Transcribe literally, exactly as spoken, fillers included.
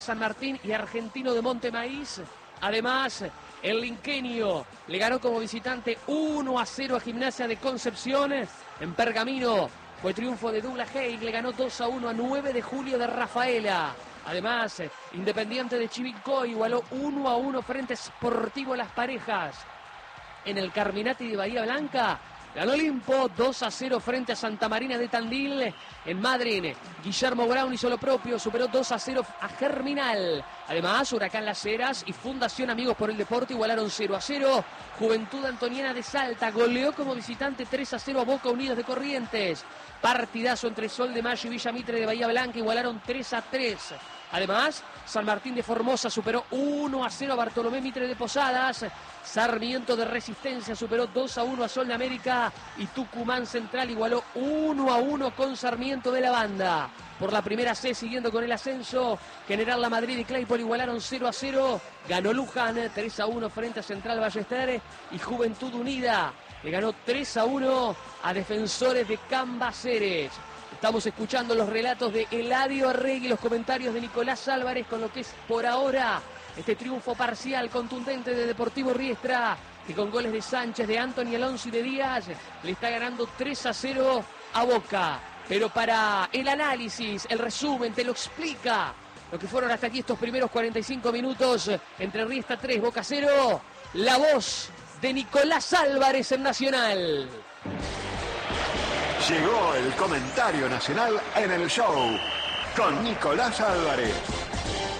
San Martín y Argentino de Montemaíz. Además, el linqueño le ganó como visitante uno a cero a Gimnasia de Concepción. En Pergamino fue triunfo de Douglas Haig, le ganó dos a uno a nueve de julio de Rafaela. Además, Independiente de Chivilcoy igualó uno a uno frente a Sportivo Las Parejas. En el Carminati de Bahía Blanca ganó Olimpo dos a cero frente a Santa Marina de Tandil. En Madrid, Guillermo Brown hizo lo propio, superó dos a cero a Germinal. Además, Huracán Las Heras y Fundación Amigos por el Deporte igualaron cero a cero. Juventud Antoniana de Salta goleó como visitante tres a cero a Boca Unidos de Corrientes. Partidazo entre Sol de Mayo y Villa Mitre de Bahía Blanca igualaron tres a tres. Además, San Martín de Formosa superó uno a cero a Bartolomé Mitre de Posadas. Sarmiento de Resistencia superó dos a uno a Sol de América. Y Tucumán Central igualó uno a uno con Sarmiento de la Banda. Por la primera C, siguiendo con el ascenso, General La Madrid y Claypole igualaron cero a cero. Ganó Luján tres a uno frente a Central Ballester. Y Juventud Unida le ganó tres a uno a Defensores de Cambaceres. Estamos escuchando los relatos de Eladio Arregui y los comentarios de Nicolás Álvarez con lo que es por ahora este triunfo parcial contundente de Deportivo Riestra, que con goles de Sánchez, de Anthony Alonso y de Díaz le está ganando tres a cero a Boca. Pero para el análisis, el resumen, te lo explica lo que fueron hasta aquí estos primeros cuarenta y cinco minutos entre Riestra tres, Boca cero, la voz de Nicolás Álvarez en Nacional. Llegó el comentario nacional en el show con Nicolás Álvarez.